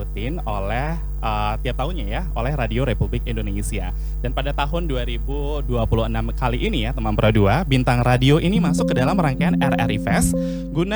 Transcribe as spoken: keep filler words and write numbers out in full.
rutin oleh uh, tiap tahunnya ya oleh Radio Republik Indonesia. Dan pada tahun dua ribu dua puluh enam kali ini ya teman Pro dua, bintang radio ini masuk ke dalam rangkaian R R I Fest guna